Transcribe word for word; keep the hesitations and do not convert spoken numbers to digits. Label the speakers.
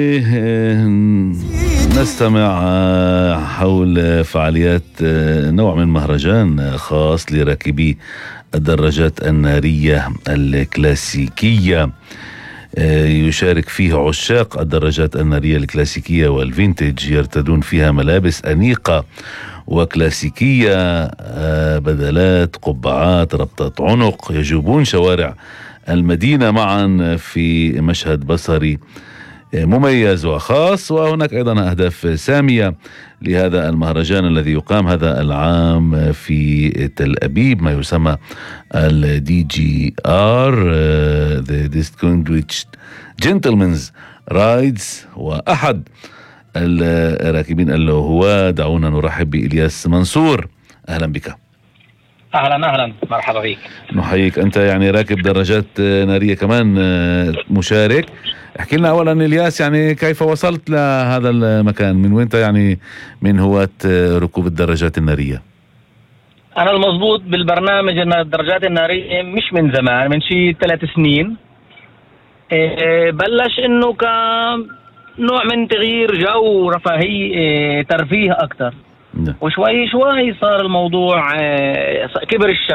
Speaker 1: نستمع حول فعاليات نوع من مهرجان خاص لراكبي الدراجات النارية الكلاسيكية، يشارك فيه عشاق الدراجات النارية الكلاسيكية والفينتج، يرتدون فيها ملابس أنيقة وكلاسيكية، بدلات، قبعات، ربطة عنق، يجوبون شوارع المدينة معا في مشهد بصري مميز وخاص. وهناك أيضا أهداف سامية لهذا المهرجان الذي يقام هذا العام في تل أبيب، ما يسمى ال دي جي آر The Distinguished Gentlemen's Rides. وأحد الراكبين الهواة دعونا نرحب بإلياس منصور. أهلا بك.
Speaker 2: أهلا أهلا مرحبا بك.
Speaker 1: نحييك، أنت يعني راكب دراجات نارية كمان مشارك. احكي لنا أولا إلياس، يعني كيف وصلت لهذا المكان؟ من وين يعني من هواة ركوب الدراجات النارية؟
Speaker 2: أنا المضبوط بالبرنامج أن الدراجات النارية مش من زمان، من شيء ثلاث سنين بلش إنه كنوع من تغيير جو، رفاهية، ترفيه أكتر، وشوي شوي صار الموضوع كبر الشغل.